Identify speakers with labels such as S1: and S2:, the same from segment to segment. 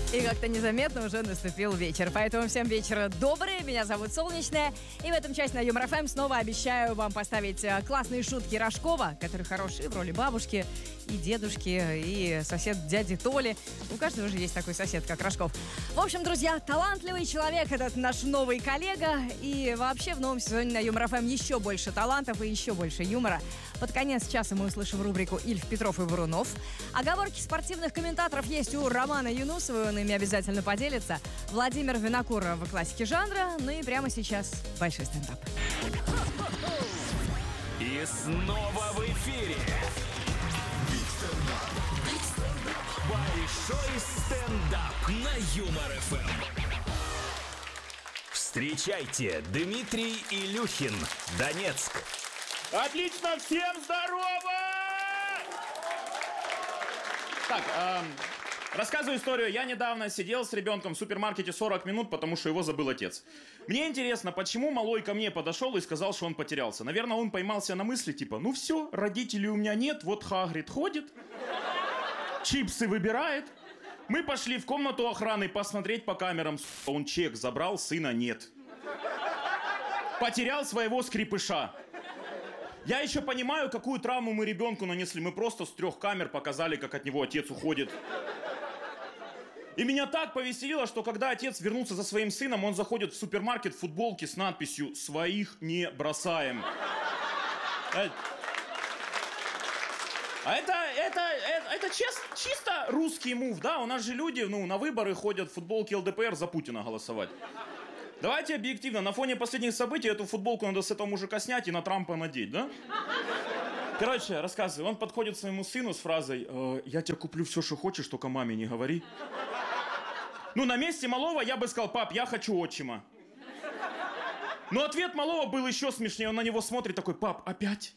S1: И как-то незаметно уже наступил вечер. Поэтому всем вечера добрый. Меня зовут Солнечная. И в этом части на Юмор ФМ снова обещаю вам поставить классные шутки Рожкова, которые хорошие в роли бабушки и дедушки, и сосед дяди Толи. У каждого же есть такой сосед, как Рожков. В общем, друзья, талантливый человек этот наш новый коллега. И вообще в новом сезоне на Юмор ФМ еще больше талантов и еще больше юмора. Под конец часа мы услышим рубрику «Ильф, Петров и Бурунов». Оговорки спортивных комментаторов есть у Романа Юнусова, он ими обязательно поделится. Владимир Винокуров в классике жанра. Ну и прямо сейчас большой стендап.
S2: И снова в эфире большой стендап на Юмор ФМ. Встречайте, Дмитрий Илюхин, Донецк.
S3: Отлично, всем здорово! Так, рассказываю историю. Я недавно сидел с ребенком в супермаркете 40 минут, потому что его забыл отец. Мне интересно, почему малой ко мне подошел и сказал, что он потерялся. Наверное, он поймался на мысли, типа, ну все, родителей у меня нет, вот Хагрид ходит, чипсы выбирает. Мы пошли в комнату охраны посмотреть по камерам. Он чек забрал, сына нет. Потерял своего скрипыша. Я еще понимаю, какую травму мы ребенку нанесли. Мы просто с 3 камер показали, как от него отец уходит. И меня так повеселило, что когда отец вернулся за своим сыном, он заходит в супермаркет в футболке с надписью «Своих не бросаем». А это чисто русский мув, да? У нас же люди, на выборы ходят в футболке ЛДПР за Путина голосовать. Давайте объективно, на фоне последних событий эту футболку надо с этого мужика снять и на Трампа надеть, да? Короче, рассказываю. Он подходит к своему сыну с фразой «Я тебе куплю все, что хочешь, только маме не говори». На месте малого я бы сказал: «Пап, я хочу отчима». Но ответ малого был еще смешнее. Он на него смотрит такой: «Пап, опять?»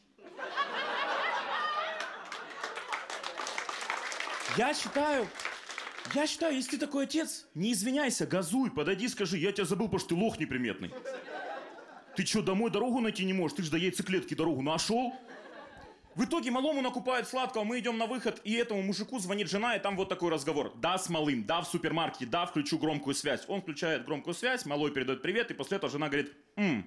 S3: Я считаю, если ты такой отец, не извиняйся, газуй, подойди, скажи: «Я тебя забыл, потому что ты лох неприметный». Ты что, домой дорогу найти не можешь? Ты же до яйцеклетки дорогу нашел. В итоге малому накупают сладкого, мы идем на выход, и этому мужику звонит жена, и там вот такой разговор. Да, с малым, да, в супермаркете, да, включу громкую связь. Он включает громкую связь, малой передает привет, и после этого жена говорит: И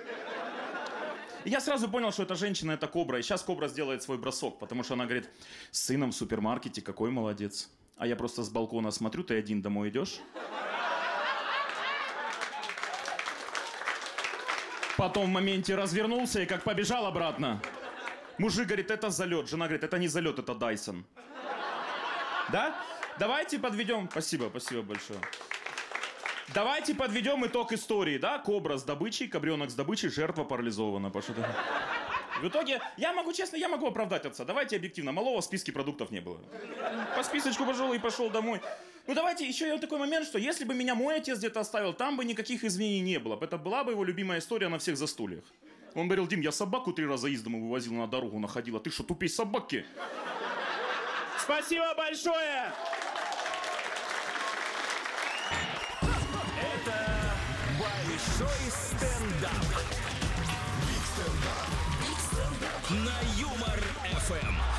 S3: я сразу понял, что эта женщина — это кобра, и сейчас кобра сделает свой бросок, потому что она говорит: с сыном в супермаркете, какой молодец. А я просто с балкона смотрю, ты один домой идешь. Потом в моменте развернулся и как побежал обратно. Мужик говорит: это залет. Жена говорит: это не залет, это Дайсон. Да? Давайте подведем... Спасибо большое. Давайте подведем итог истории, да? Кобра с добычей, кобренок с добычей, жертва парализована. В итоге, я могу оправдать отца. Давайте объективно. Малого в списке продуктов не было. По списочку пошел и пошел домой. Давайте еще такой момент, что если бы меня мой отец где-то оставил, там бы никаких извинений не было. Это была бы его любимая история на всех застольях. Он говорил: Дим, я собаку 3 раза из дома вывозил, на дорогу находила. Ты что, тупей собаки? Спасибо большое!
S2: Это большой стендап. На Юмор ФМ.